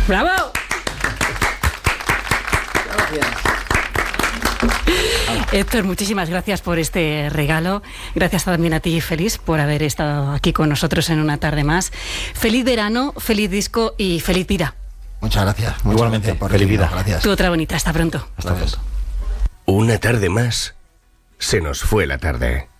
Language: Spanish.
¡Bravo! Héctor, muchísimas gracias por este regalo. Gracias también a ti, Félix, por haber estado aquí con nosotros en una tarde más. Feliz verano, feliz disco y feliz vida. Muchas gracias. Igualmente, feliz vida. Gracias. Tú otra bonita. Hasta pronto. Hasta pronto. Una tarde más, se nos fue la tarde.